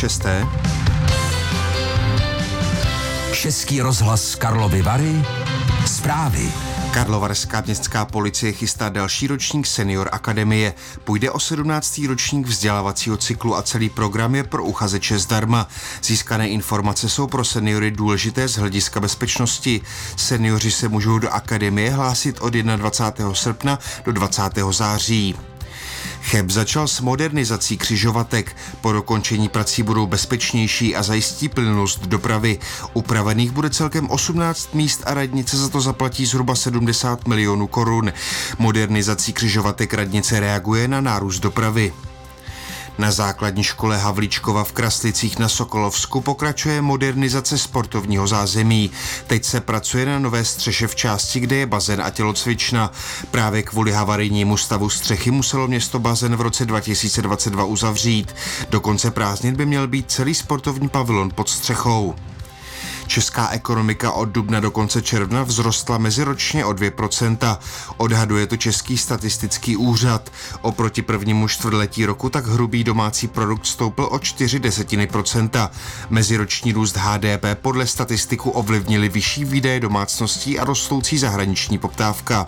6. Český rozhlas Karlovy Vary. Zprávy. Karlovarská městská policie chystá další ročník Senior Akademie. Půjde o 17. ročník vzdělávacího cyklu a celý program je pro uchazeče zdarma. Získané informace jsou pro seniory důležité z hlediska bezpečnosti. Seniori se můžou do akademie hlásit od 21. srpna do 20. září. Cheb začal s modernizací křižovatek. Po dokončení prací budou bezpečnější a zajistí plynulost dopravy. Upravených bude celkem 18 míst a radnice za to zaplatí zhruba 70 milionů korun. Modernizací křižovatek radnice reaguje na nárůst dopravy. Na základní škole Havlíčkova v Kraslicích na Sokolovsku pokračuje modernizace sportovního zázemí. Teď se pracuje na nové střeše v části, kde je bazén a tělocvična. Právě kvůli havarijnímu stavu střechy muselo město bazén v roce 2022 uzavřít. Do konce prázdnin by měl být celý sportovní pavilon pod střechou. Česká ekonomika od dubna do konce června vzrostla meziročně o 2%. Odhaduje to Český statistický úřad. Oproti prvnímu čtvrtletí roku tak hrubý domácí produkt stoupl o 0,4%. Meziroční růst HDP podle statistiku ovlivnili vyšší výdaje domácností a rostoucí zahraniční poptávka.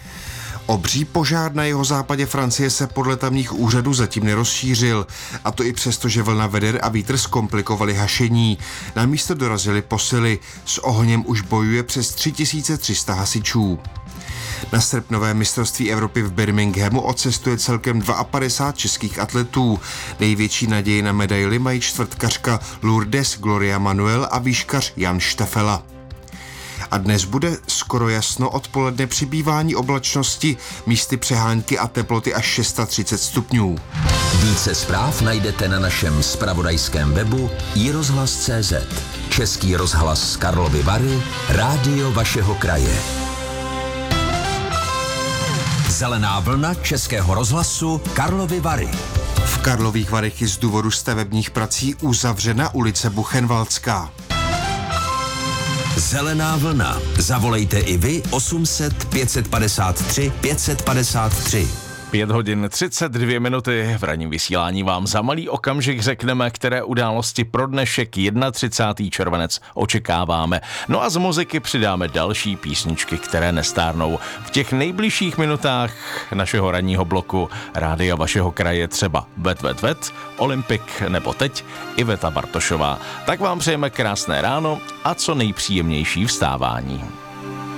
Obří požár na jihozápadě Francie se podle tamních úřadů zatím nerozšířil, a to i přesto, že vlna veder a vítr zkomplikovali hašení. Na místo dorazily posily, s ohněm už bojuje přes 3300 hasičů. Na srpnové mistrovství Evropy v Birminghamu odcestuje celkem 52 českých atletů. Největší naději na medaili mají čtvrtkařka Lourdes Gloria Manuel a výškař Jan Štefela. A dnes bude skoro jasno, odpoledne přibývání oblačnosti, místy přehánky a teploty až 630 stupňů. Více zpráv najdete na našem zpravodajském webu iRozhlas.cz. Český rozhlas z Karlovy Vary, rádio vašeho kraje. Zelená vlna Českého rozhlasu Karlovy Vary. V Karlových Varech je z důvodu stavebních prací uzavřena ulice Buchenwaldská. Zelená vlna. Zavolejte i vy 800 553 553. 5 hodin 32 minuty. V ranním vysílání vám za malý okamžik řekneme, které události pro dnešek 31. červenec očekáváme. No a z muziky přidáme další písničky, které nestárnou. V těch nejbližších minutách našeho ranního bloku rádia vašeho kraje třeba Vet, Olympik nebo teď Iveta Bartošová. Tak vám přejeme krásné ráno a co nejpříjemnější vstávání.